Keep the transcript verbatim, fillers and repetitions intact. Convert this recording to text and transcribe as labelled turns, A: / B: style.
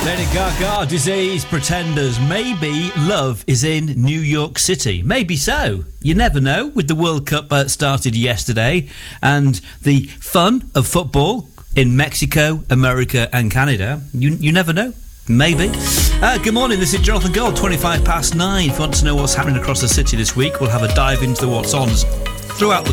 A: Lady Gaga, Disease, Pretenders. Maybe love is in New York City. Maybe so. You never know. With the World Cup uh, started yesterday and the fun of football in Mexico, America and Canada. You, you never know. Maybe. Uh, good morning, this is Jonathan Gold, twenty-five past nine. If you want to know what's happening across the city this week, we'll have a dive into the what's-ons throughout the